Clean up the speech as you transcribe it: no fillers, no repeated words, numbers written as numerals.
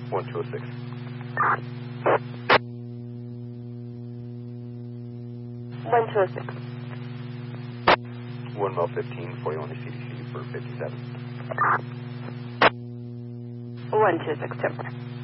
1206. 1206. 1 mile 15 for you on the CDC for 57. 126, temper.